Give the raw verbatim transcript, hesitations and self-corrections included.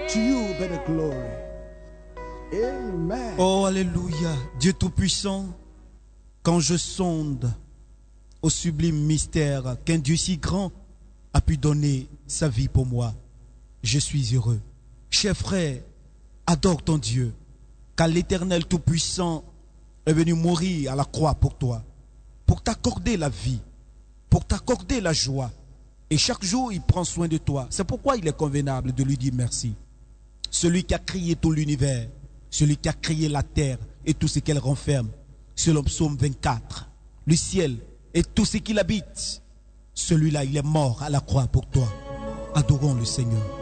To you be the glory. Amen. Oh, alléluia. Dieu Tout-Puissant, quand je sonde au sublime mystère qu'un Dieu si grand a pu donner sa vie pour moi, je suis heureux. Cher frère, adore ton Dieu, car l'Éternel Tout-Puissant est venu mourir à la croix pour toi, pour t'accorder la vie, pour t'accorder la joie. Et chaque jour, il prend soin de toi. C'est pourquoi il est convenable de lui dire merci. Celui qui a créé tout l'univers, celui qui a créé la terre et tout ce qu'elle renferme, selon Psaume vingt-quatre, le ciel et tout ce qu'il habite, celui-là, il est mort à la croix pour toi. Adorons le Seigneur.